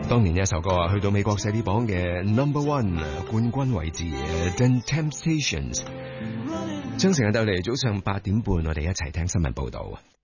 當年呢一首歌啊，去到美國細啲榜嘅 No.1 冠軍位置，The Temptations。張成日帶嚟早上8點半，我哋一齊聽新聞報道。